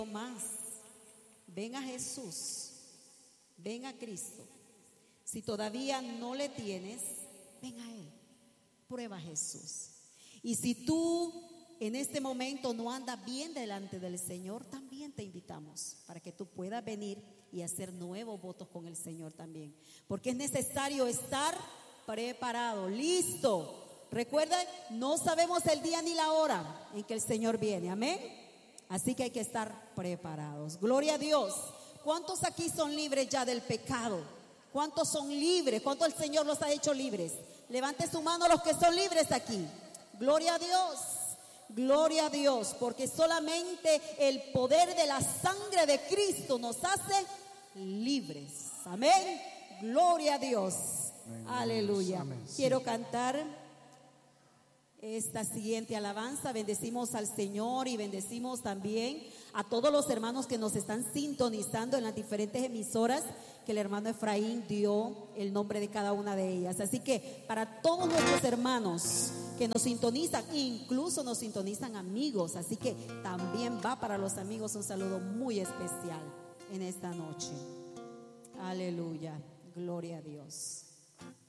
más. Ven a Jesús, ven a Cristo. Si todavía no le tienes, ven a Él, prueba a Jesús. Y si tú en este momento no andas bien delante del Señor, también te invitamos para que tú puedas venir y hacer nuevos votos con el Señor también, porque es necesario estar preparado, listo. Recuerda, no sabemos el día ni la hora en que el Señor viene, amén. Así que hay que estar preparados. Gloria a Dios. ¿Cuántos aquí son libres ya del pecado? ¿Cuántos son libres? ¿Cuántos el Señor los ha hecho libres? Levante su mano los que son libres aquí. Gloria a Dios. Gloria a Dios, porque solamente el poder de la sangre de Cristo nos hace libres. Amén. Gloria a Dios. Amén. Aleluya. Amén. Quiero cantar esta siguiente alabanza. Bendecimos al Señor y bendecimos también a todos los hermanos que nos están sintonizando en las diferentes emisoras que el hermano Efraín dio el nombre de cada una de ellas. Así que para todos nuestros hermanos que nos sintonizan, incluso nos sintonizan amigos, así que también va para los amigos un saludo muy especial en esta noche. Aleluya, gloria a Dios.